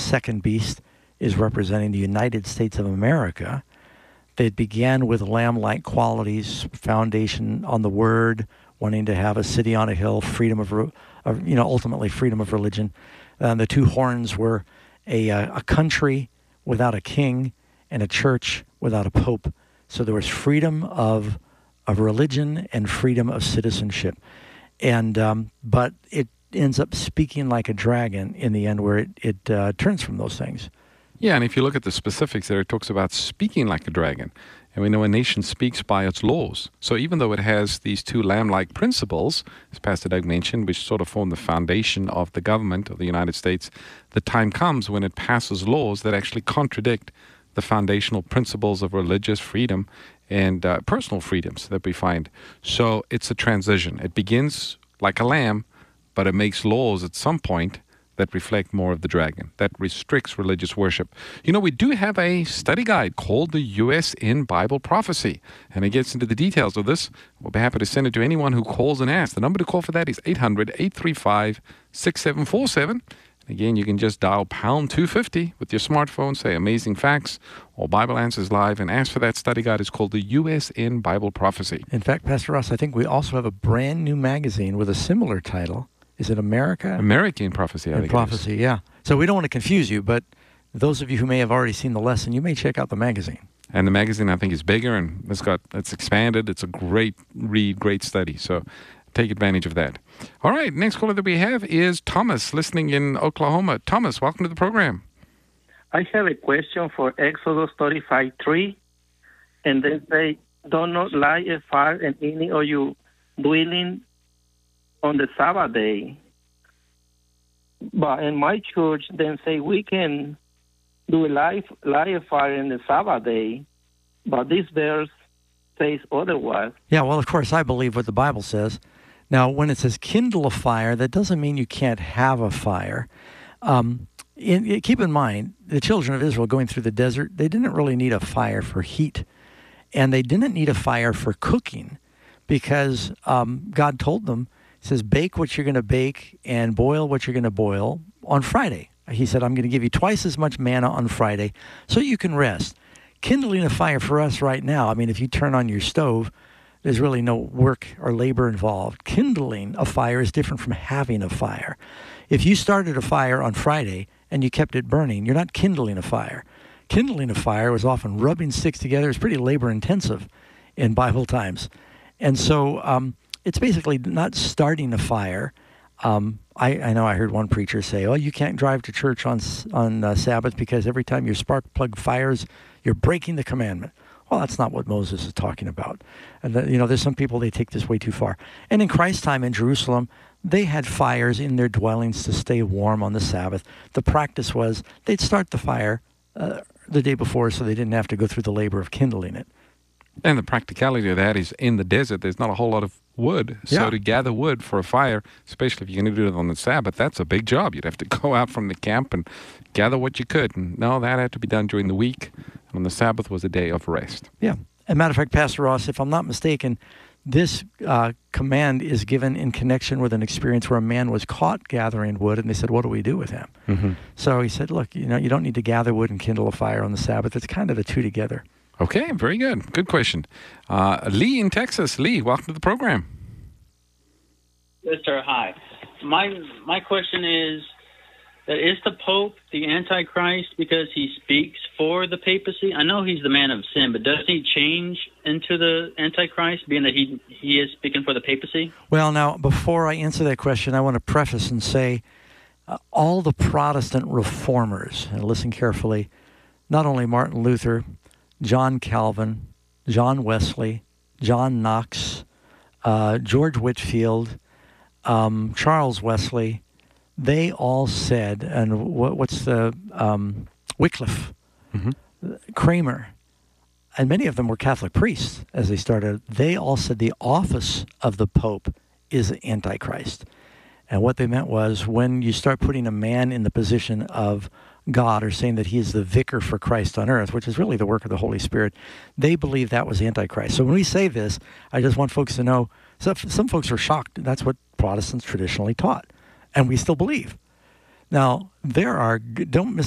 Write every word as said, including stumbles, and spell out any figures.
second beast is representing the United States of America. That began with lamb-like qualities, foundation on the Word, wanting to have a city on a hill, freedom of, of you know, ultimately freedom of religion. Uh, the two horns were a, a country without a king and a church without a pope. So there was freedom of of religion and freedom of citizenship. And um, but it ends up speaking like a dragon in the end, where it, it uh, turns from those things. Yeah, and if you look at the specifics there, it talks about speaking like a dragon. And we know a nation speaks by its laws. So even though it has these two lamb-like principles, as Pastor Doug mentioned, which sort of form the foundation of the government of the United States, the time comes when it passes laws that actually contradict the foundational principles of religious freedom and uh, personal freedoms that we find. So it's a transition. It begins like a lamb, but it makes laws at some point that reflect more of the dragon, that restricts religious worship. You know, we do have a study guide called the U S in Bible Prophecy, and it gets into the details of this. We'll be happy to send it to anyone who calls and asks. The number to call for that is eight hundred, eight three five, six seven four seven. Again, you can just dial pound two fifty with your smartphone, say Amazing Facts or Bible Answers Live, and ask for that study guide. It's called the U S in Bible Prophecy. In fact, Pastor Ross, I think we also have a brand new magazine with a similar title. Is it America? American Prophecy, I in think Prophecy, it is. Yeah. So we don't want to confuse you, but those of you who may have already seen the lesson, you may check out the magazine. And the magazine, I think, is bigger, and it's got it's expanded. It's a great read, great study. So take advantage of that. All right, next caller that we have is Thomas, listening in Oklahoma. Thomas, welcome to the program. I have a question for Exodus thirty-five three, and they say, "Do not light a fire in any of you dwelling on the Sabbath day." But in my church, then say we can do a light, light a fire in the Sabbath day, but this verse says otherwise. Yeah, well, of course, I believe what the Bible says. Now, when it says kindle a fire, that doesn't mean you can't have a fire. Um, in, keep in mind, the children of Israel going through the desert, they didn't really need a fire for heat, and they didn't need a fire for cooking, because um, God told them, He says, bake what you're going to bake and boil what you're going to boil on Friday. He said, I'm going to give you twice as much manna on Friday so you can rest. Kindling a fire for us right now, I mean, if you turn on your stove, there's really no work or labor involved. Kindling a fire is different from having a fire. If you started a fire on Friday and you kept it burning, you're not kindling a fire. Kindling a fire was often rubbing sticks together. It's pretty labor intensive in Bible times. And so um, it's basically not starting a fire. Um, I, I know I heard one preacher say, oh, you can't drive to church on on uh, Sabbath because every time your spark plug fires, you're breaking the commandment. Well, that's not what Moses is talking about. And the, you know, there's some people, they take this way too far. And in Christ's time in Jerusalem, they had fires in their dwellings to stay warm on the Sabbath. The practice was they'd start the fire uh, the day before so they didn't have to go through the labor of kindling it. And the practicality of that is in the desert, there's not a whole lot of wood. So Yeah. to gather wood for a fire, especially if you're going to do it on the Sabbath, that's a big job. You'd have to go out from the camp and gather what you could. And no, that had to be done during the week. And the Sabbath was a day of rest. Yeah. As a matter of fact, Pastor Ross, if I'm not mistaken, this uh, command is given in connection with an experience where a man was caught gathering wood, and they said, what do we do with him? Mm-hmm. So he said, look, you know, you don't need to gather wood and kindle a fire on the Sabbath. It's kind of the two together. Okay, very good. Good question. Uh, Lee in Texas. Lee, welcome to the program. Yes, sir. Hi. My my question is that is the Pope the Antichrist because he speaks for the papacy? I know he's the man of sin, but does he change into the Antichrist, being that he he is speaking for the papacy? Well, now, before I answer that question, I want to preface and say uh, all the Protestant reformers, and listen carefully, not only Martin Luther, John Calvin, John Wesley, John Knox, uh, George Whitefield, um, Charles Wesley, they all said, and what, what's the, um, Wycliffe, Mm-hmm. Kramer, and many of them were Catholic priests as they started, they all said the office of the Pope is Antichrist. And what they meant was when you start putting a man in the position of God or saying that he is the vicar for Christ on earth, which is really the work of the Holy Spirit, they believe that was Antichrist. So when we say this, I just want folks to know, so some folks are shocked. That's what Protestants traditionally taught, and we still believe. Now, there are, don't